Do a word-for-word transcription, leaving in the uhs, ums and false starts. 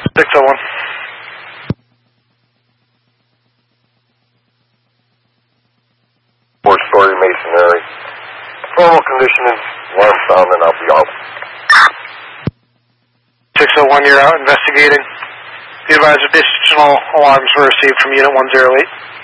six oh one. Four-story masonry. Formal conditioning. Alarm sound, and I'll be out. six oh one, you're out investigating. Be advised additional alarms were received from Unit one oh eight.